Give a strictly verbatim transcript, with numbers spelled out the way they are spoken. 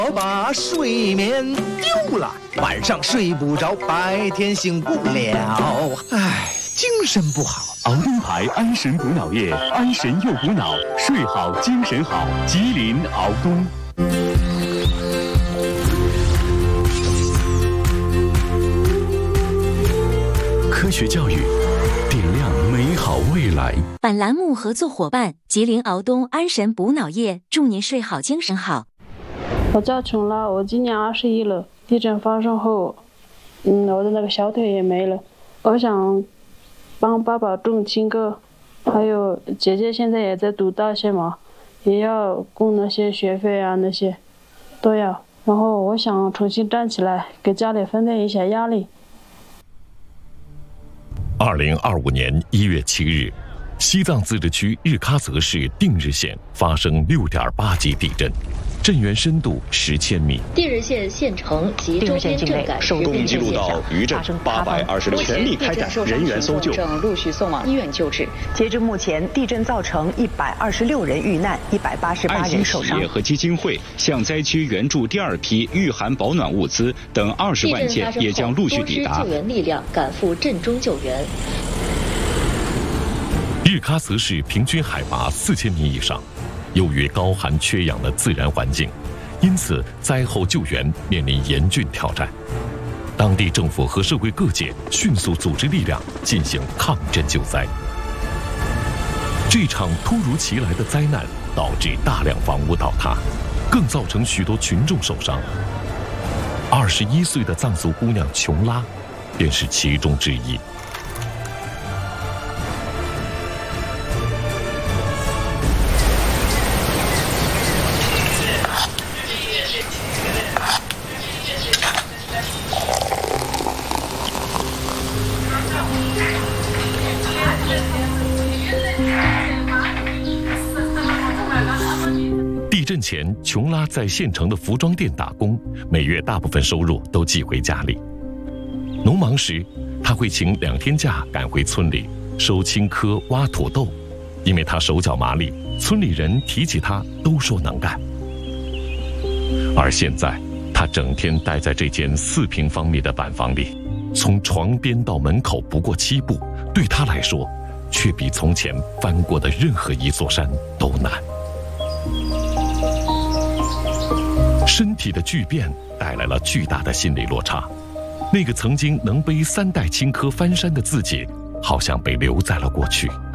把睡眠丢了，晚上睡不着，白天醒不了，唉，精神不好。 熬东牌安神补脑液，安神又补脑，睡好精神好。吉林熬东。科学教育，点亮美好未来。 本栏目合作伙伴：吉林熬东安神补脑液，祝您睡好精神好。 我叫琼拉，我今年二十一了。地震发生后，嗯，我的那个小腿也没了。我想帮爸爸种青稞，还有姐姐现在也在读大学嘛，也要供那些学费啊，那些都要。然后我想重新站起来，给家里分担一下压力。 二零二五年一月七日，西藏自治区日喀则市定日县发生六点八级地震，震源深度十千米。 定日县县城及周边震感受动记录到余震八百二十六，全力开展人员搜救， 正陆续送往医院救治。 截至目前，地震造成一百二十六人遇难，一百八十八人受伤。 爱心企业和基金会向灾区援助第二批御寒保暖物资等二十万件也将陆续抵达。 救援力量赶赴震中救援。 日喀则市平均海拔四千米以上，由于高寒缺氧的自然环境，因此灾后救援面临严峻挑战。当地政府和社会各界迅速组织力量进行抗震救灾。这场突如其来的灾难导致大量房屋倒塌，更造成许多群众受伤。二十一岁的藏族姑娘琼拉便是其中之一。地震前，琼拉在县城的服装店打工，每月大部分收入都寄回家里。农忙时，他会请两天假赶回村里收青稞、挖土豆，因为他手脚麻利，村里人提起他都说能干。而现在，他整天待在这间四平方米的板房里，从床边到门口不过七步，对他来说，却比从前翻过的任何一座山都难。身体的巨变带来了巨大的心理落差，那个曾经能背三袋青稞翻山的自己，好像被留在了过去。